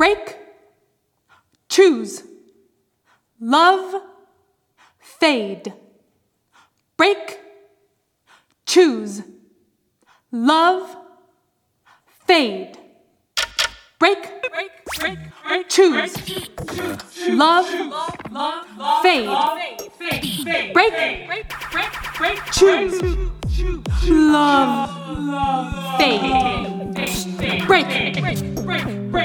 break, choose, love, fade. Break, choose, love, fade. Break, choose, love, fade. Break, choose, love, fade. Break.